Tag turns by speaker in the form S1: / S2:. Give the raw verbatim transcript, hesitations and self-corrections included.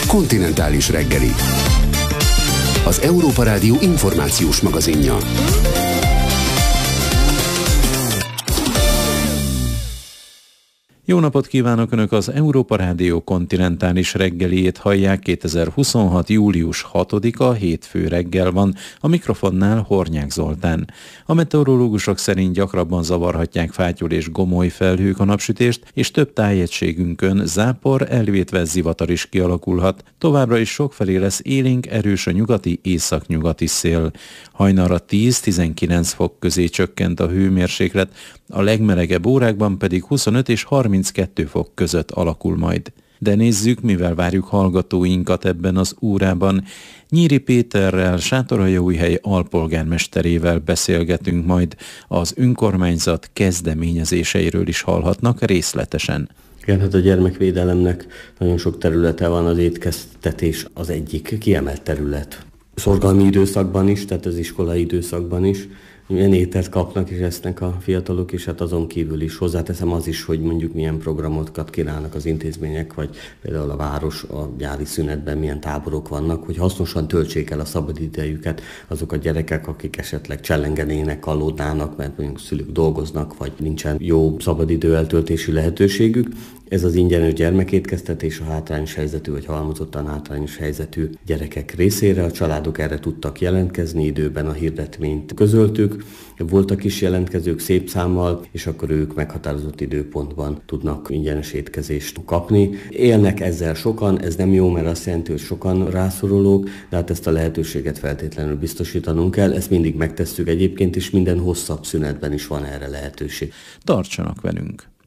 S1: Kontinentális reggeli. Az Európa Rádió információs magazinja.
S2: Jó napot kívánok! Önök az Európa Rádió kontinentális reggeliét hallják. kétezer-huszonhat. július hatodika hétfő reggel van, a mikrofonnál Hornyák Zoltán. A meteorológusok szerint gyakrabban zavarhatják fátyol és gomoly felhők a napsütést, és több tájegységünkön zápor, elvétve zivatar is kialakulhat. Továbbra is sokfelé lesz élénk, erős a nyugati, északnyugati szél. Hajnalra tíz-tizenkilenc fok közé csökkent a hőmérséklet, a legmelegebb órákban pedig huszonöt és harminckettő fok között alakul majd. De nézzük, mivel várjuk hallgatóinkat ebben az órában. Nyíri Péterrel, Sátoraljaújhely alpolgármesterével beszélgetünk majd. Az önkormányzat kezdeményezéseiről is hallhatnak részletesen.
S3: Igen, hát a gyermekvédelemnek nagyon sok területe van, az étkeztetés az egyik kiemelt terület. Szorgalmi időszakban is, tehát az iskolai időszakban is. Milyen ételt kapnak és esznek a fiatalok, és hát azon kívül is hozzáteszem az is, hogy mondjuk milyen programokat kínálnak az intézmények, vagy például a város a nyári szünetben milyen táborok vannak, hogy hasznosan töltsék el a szabadidejüket azok a gyerekek, akik esetleg csellengenének, kalódnának, mert mondjuk szülők dolgoznak, vagy nincsen jó szabadidő eltöltési lehetőségük. Ez az ingyenes gyermekétkeztetés a hátrányos helyzetű vagy halmozottan hátrányos helyzetű gyerekek részére. A családok erre tudtak jelentkezni, időben a hirdetményt közöltük. Voltak is jelentkezők szép számmal, és akkor ők meghatározott időpontban tudnak ingyenes étkezést kapni. Élnek ezzel sokan, ez nem jó, mert azt jelenti, hogy sokan rászorulók, de hát ezt a lehetőséget feltétlenül biztosítanunk kell. Ezt mindig megtesszük egyébként, és minden hosszabb szünetben is van erre lehetőség.
S2: Tartsanak velünk!